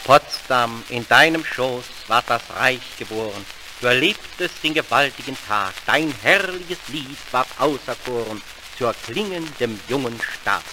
Potsdam, in deinem Schoß ward das Reich geboren, du erlebtest den gewaltigen Tag, dein herrliches Lied ward auserkoren zur klingenden jungen Stadt.